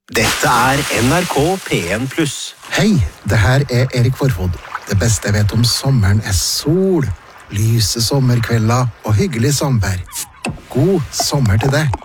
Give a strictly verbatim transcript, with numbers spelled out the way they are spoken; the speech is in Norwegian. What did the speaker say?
Dette er N R K P en pluss. Hei, det her er Erik Forfod. Det beste jeg vet om sommeren er sol, lyse sommerkvelder og hyggelig samvær. God sommer til deg.